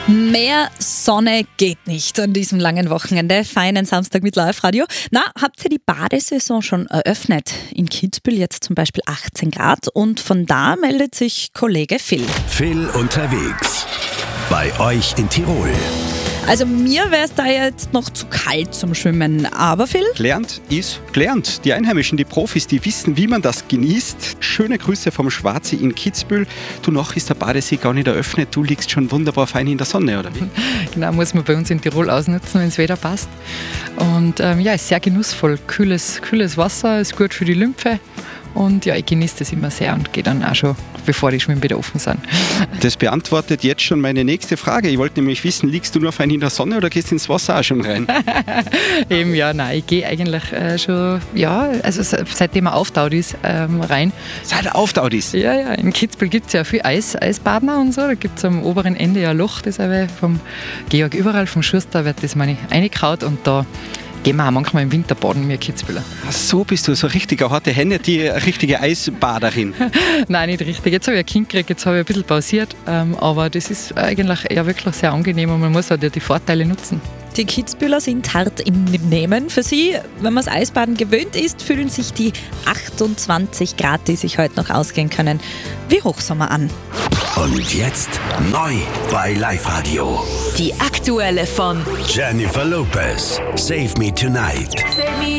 Mehr Sonne geht nicht an diesem langen Wochenende. Feinen Samstag mit Live-Radio. Na, habt ihr die Badesaison schon eröffnet? In Kitzbühel jetzt zum Beispiel 18 Grad und von da meldet sich Kollege Phil. Phil unterwegs. Bei euch in Tirol. Also mir wäre es da jetzt noch zu kalt zum Schwimmen, aber Phil? Gelernt ist gelernt. Die Einheimischen, die Profis, die wissen, wie man das genießt. Schöne Grüße vom Schwarzi in Kitzbühel. Du, noch ist der Badesee gar nicht eröffnet. Du liegst schon wunderbar fein in der Sonne, oder wie? Genau, muss man bei uns in Tirol ausnutzen, wenn es Wetter passt. Und ist sehr genussvoll. Kühles Wasser, ist gut für die Lymphe. Und ja, ich genieße das immer sehr und gehe dann auch schon, bevor die Schwimmbäder offen sind. Das beantwortet jetzt schon meine nächste Frage. Ich wollte nämlich wissen, liegst du nur fein in der Sonne oder gehst ins Wasser auch schon rein? Eben, ja, nein, ich gehe eigentlich schon, also seitdem er auftaut ist, rein. Seit er auftaut ist? Ja, in Kitzbühel gibt es ja viel Eisbadner und so. Da gibt es am oberen Ende ja ein Loch, das aber vom Georg überall, vom Schuster, wird das meine reingehaut und da gehen wir auch manchmal im Winter baden, wir Kitzbühler. Ach, so bist du, so richtige harte Hände, die richtige Eisbaderin. Nein, nicht richtig. Jetzt habe ich ein Kind gekriegt, jetzt habe ich ein bisschen pausiert, aber das ist eigentlich eher wirklich sehr angenehm und man muss halt die Vorteile nutzen. Die Kitzbühler sind hart im Nehmen. Für sie, wenn man das Eisbaden gewöhnt ist, fühlen sich die 28 Grad, die sich heute noch ausgehen können, wie Hochsommer an. Und jetzt neu bei Live-Radio. Die aktuelle von Jennifer Lopez, Save Me Tonight.